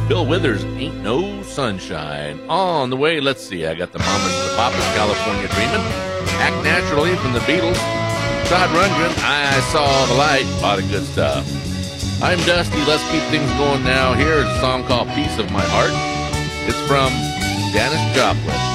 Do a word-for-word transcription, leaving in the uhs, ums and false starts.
Bill Withers, Ain't No Sunshine. On the way, let's see, I got the Mamas and the Papas, California Dreamin'. Act Naturally from the Beatles. Todd Rundgren, I Saw the Light. A lot of good stuff. I'm Dusty. Let's keep things going now. Here's a song called Piece of My Heart. It's from Janis Joplin.